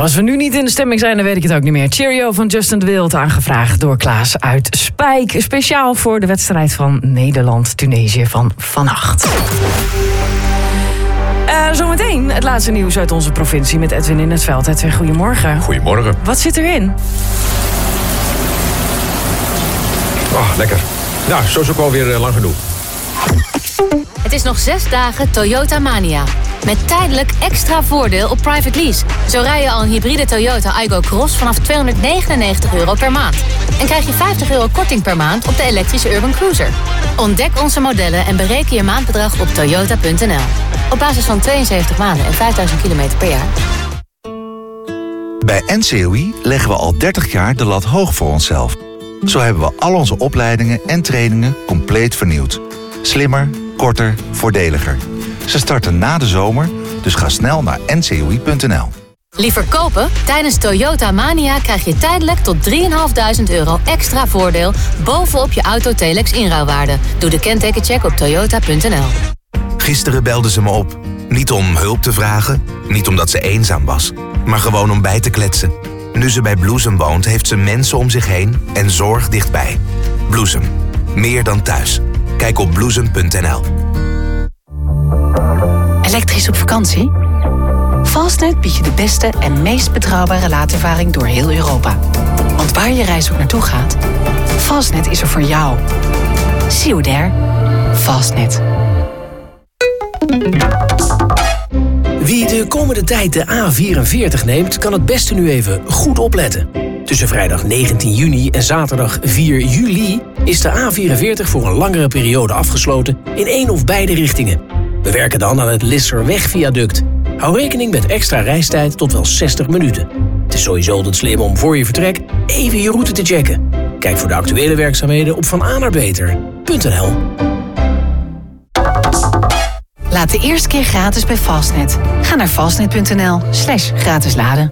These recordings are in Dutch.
als we nu niet in de stemming zijn, dan weet ik het ook niet meer. Cheerio van Justin de Wild, aangevraagd door Klaas uit Spijk. Speciaal voor de wedstrijd van Nederland-Tunesië van vannacht. Zometeen het laatste nieuws uit onze provincie met Edwin in het veld. Edwin, goedemorgen. Goedemorgen. Wat zit erin? Lekker. Nou, zo is ook alweer lang genoeg. Het is nog 6 dagen Toyota Mania. Met tijdelijk extra voordeel op private lease. Zo rij je al een hybride Toyota Aygo Cross vanaf €299 per maand. En krijg je €50 korting per maand op de elektrische Urban Cruiser. Ontdek onze modellen en bereken je maandbedrag op toyota.nl. Op basis van 72 maanden en 5000 kilometer per jaar. Bij NCOI leggen we al 30 jaar de lat hoog voor onszelf. Zo hebben we al onze opleidingen en trainingen compleet vernieuwd. Slimmer, korter, voordeliger. Ze starten na de zomer, dus ga snel naar ncoi.nl. Liever kopen? Tijdens Toyota Mania krijg je tijdelijk tot €3.500 extra voordeel bovenop je Autotelex inruilwaarde. Doe de kentekencheck op toyota.nl. Gisteren belde ze me op. Niet om hulp te vragen, niet omdat ze eenzaam was, maar gewoon om bij te kletsen. Nu ze bij Bloesem woont, heeft ze mensen om zich heen en zorg dichtbij. Bloesem. Meer dan thuis. Kijk op bloesem.nl. Elektrisch op vakantie? Fastnet biedt je de beste en meest betrouwbare laadervaring door heel Europa. Want waar je reis ook naartoe gaat, Fastnet is er voor jou. See you there. Fastnet. Wie de komende tijd de A44 neemt, kan het beste nu even goed opletten. Tussen vrijdag 19 juni en zaterdag 4 juli is de A44 voor een langere periode afgesloten in één of beide richtingen. We werken dan aan het Lisserweg-viaduct. Hou rekening met extra reistijd tot wel 60 minuten. Het is sowieso altijd slim om voor je vertrek even je route te checken. Kijk voor de actuele werkzaamheden op vanaarbeter.nl. Laat de eerste keer gratis bij Fastnet. Ga naar fastnet.nl/gratis laden.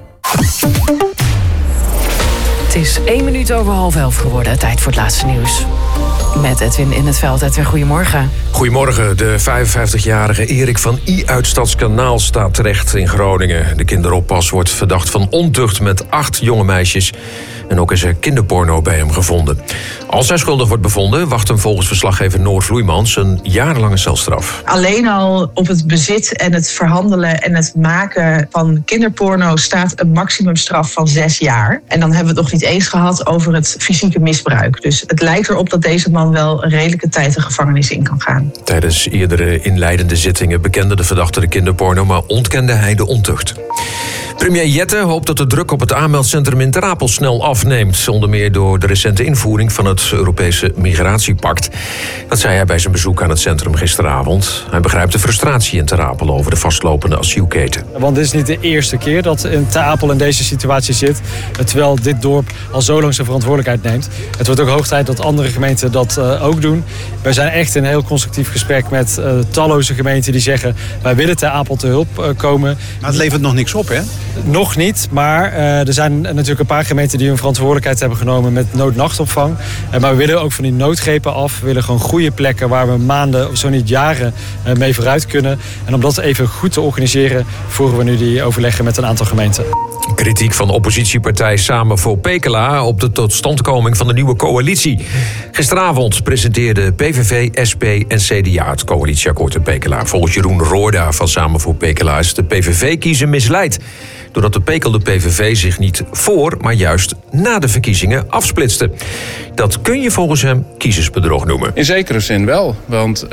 Het is 1 minuut over 10:30 geworden. Tijd voor het laatste nieuws. Met Edwin in het veld. Edwin, goedemorgen. Goedemorgen. De 55-jarige Erik van I uit Stadskanaal staat terecht in Groningen. De kinderoppas wordt verdacht van ontucht met 8 jonge meisjes. En ook is er kinderporno bij hem gevonden. Als hij schuldig wordt bevonden, wacht hem volgens verslaggever Noor Vloeimans een jarenlange celstraf. Alleen al op het bezit en het verhandelen en het maken van kinderporno staat een maximumstraf van 6 jaar. En dan hebben we het nog niet eens gehad over het fysieke misbruik. Dus het lijkt erop dat deze man wel een redelijke tijd de gevangenis in kan gaan. Tijdens eerdere inleidende zittingen bekende de verdachte de kinderporno, maar ontkende hij de ontucht. Premier Jette hoopt dat de druk op het aanmeldcentrum in Ter Apel snel afneemt. Onder meer door de recente invoering van het Europese migratiepact. Dat zei hij bij zijn bezoek aan het centrum gisteravond. Hij begrijpt de frustratie in Ter Apel over de vastlopende asielketen. Want dit is niet de eerste keer dat Ter Apel in deze situatie zit. Terwijl dit dorp al zo lang zijn verantwoordelijkheid neemt. Het wordt ook hoog tijd dat andere gemeenten dat ook doen. Wij zijn echt in een heel constructief gesprek met talloze gemeenten die zeggen: wij willen Ter Apel te hulp komen. Maar het levert nog niks op, hè? Nog niet, maar er zijn natuurlijk een paar gemeenten die hun verantwoordelijkheid hebben genomen met noodnachtopvang. Maar we willen ook van die noodgrepen af. We willen gewoon goede plekken waar we maanden of zo niet jaren mee vooruit kunnen. En om dat even goed te organiseren, voeren we nu die overleggen met een aantal gemeenten. Kritiek van oppositiepartij Samen voor Pekela op de totstandkoming van de nieuwe coalitie. Gisteravond presenteerde PVV, SP en CDA het coalitieakkoord in Pekela. Volgens Jeroen Roorda van Samen voor Pekela is de PVV-kiezer misleid. Doordat de pekelde PVV zich niet voor, maar juist na de verkiezingen afsplitste. Dat kun je volgens hem kiezersbedrog noemen. In zekere zin wel, want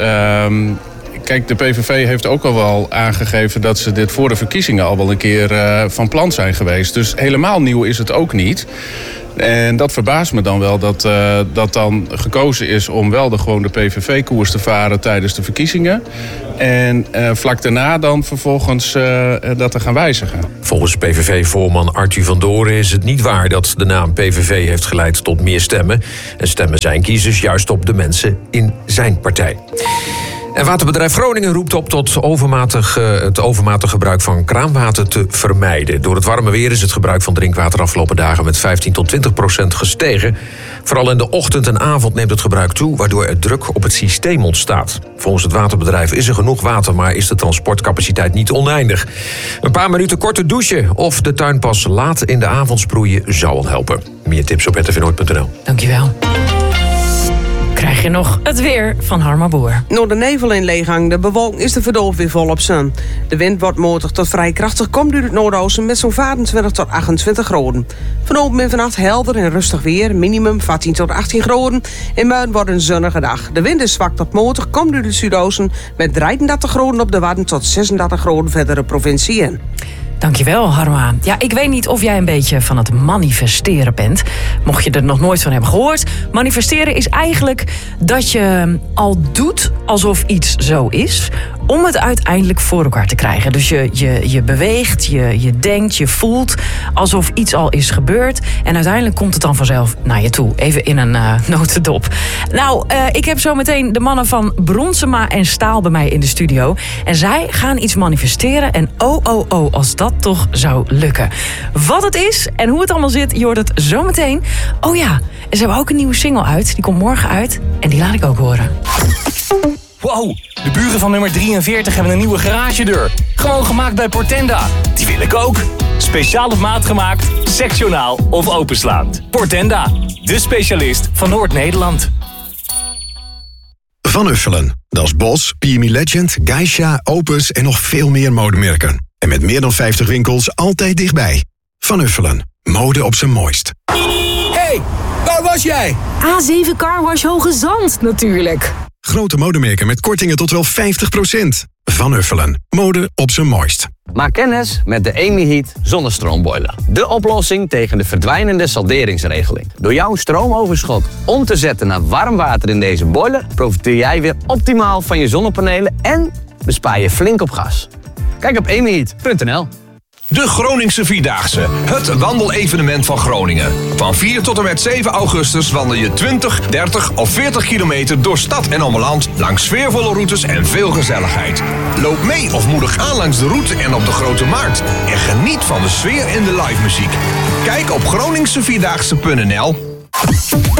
kijk, de PVV heeft ook al wel aangegeven dat ze dit voor de verkiezingen al wel een keer van plan zijn geweest. Dus helemaal nieuw is het ook niet. En dat verbaast me dan wel dat dan gekozen is om wel gewoon de PVV-koers te varen tijdens de verkiezingen. En vlak daarna dan vervolgens dat te gaan wijzigen. Volgens PVV-voorman Arthur van Doren is het niet waar dat de naam PVV heeft geleid tot meer stemmen. En stemmen zijn kiezers juist op de mensen in zijn partij. En Waterbedrijf Groningen roept op tot het overmatig gebruik van kraanwater te vermijden. Door het warme weer is het gebruik van drinkwater afgelopen dagen met 15 tot 20% gestegen. Vooral in de ochtend en avond neemt het gebruik toe, waardoor er druk op het systeem ontstaat. Volgens het waterbedrijf is er genoeg water, maar is de transportcapaciteit niet oneindig. Een paar minuten korter douchen of de tuin pas laat in de avond sproeien zou al helpen. Meer tips op rtvnoord.nl. Dankjewel. Krijg je nog het weer van Harma Boer. Door de nevel in leeggang, de bewolking is de verdoofd weer volop zon. De wind wordt matig tot vrij krachtig, komt uit het noordoosten met zo'n 25 tot 28 graden. Vanochtend en vannacht helder en rustig weer, minimum 14 tot 18 graden. In Muiden wordt een zonnige dag. De wind is zwak tot matig, komt uit het zuidoosten met 33 graden op de Wadden tot 36 graden verdere provincie in. Dankjewel, Harma. Ja, ik weet niet of jij een beetje van het manifesteren bent. Mocht je er nog nooit van hebben gehoord. Manifesteren is eigenlijk dat je al doet alsof iets zo is, om het uiteindelijk voor elkaar te krijgen. Dus je beweegt, je denkt, je voelt alsof iets al is gebeurd. En uiteindelijk komt het dan vanzelf naar je toe. Even in een notendop. Nou, ik heb zo meteen de mannen van Bronsema en Staal bij mij in de studio. En zij gaan iets manifesteren. En als dat toch zou lukken. Wat het is en hoe het allemaal zit, je hoort het zo meteen. Oh ja, en ze hebben ook een nieuwe single uit. Die komt morgen uit. En die laat ik ook horen. Wow, de buren van nummer 43 hebben een nieuwe garagedeur. Gewoon gemaakt bij Portenda. Die wil ik ook. Speciaal op maat gemaakt, sectionaal of openslaand. Portenda, de specialist van Noord-Nederland. Van Uffelen. Dat is Bos, PME Legend, Geisha, Opus en nog veel meer modemerken. En met meer dan 50 winkels altijd dichtbij. Van Uffelen. Mode op zijn mooist. Hey, waar was jij? A7 Carwash Hoge Zand, natuurlijk. Grote modemerken met kortingen tot wel 50%. Van Uffelen. Mode op zijn mooist. Maak kennis met de EmiHeat zonnestroomboiler. De oplossing tegen de verdwijnende salderingsregeling. Door jouw stroomoverschot om te zetten naar warm water in deze boiler, profiteer jij weer optimaal van je zonnepanelen en bespaar je flink op gas. Kijk op emiheat.nl. De Groningse Vierdaagse, het wandelevenement van Groningen. Van 4 tot en met 7 augustus wandel je 20, 30 of 40 kilometer door stad en omland langs sfeervolle routes en veel gezelligheid. Loop mee of moedig aan langs de route en op de Grote Markt. En geniet van de sfeer en de live muziek. Kijk op groningsevierdaagse.nl.